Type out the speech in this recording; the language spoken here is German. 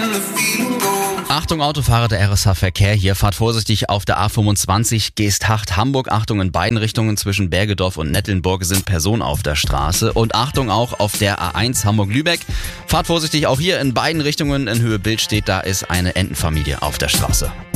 Achtung Autofahrer, der RSH-Verkehr hier. Fahrt vorsichtig auf der A25 Geesthacht-Hamburg. Achtung, in beiden Richtungen zwischen Bergedorf und Nettelnburg sind Personen auf der Straße. Und Achtung auch auf der A1 Hamburg-Lübeck. Fahrt vorsichtig auch hier in beiden Richtungen. In Höhe Bild steht, da ist eine Entenfamilie auf der Straße.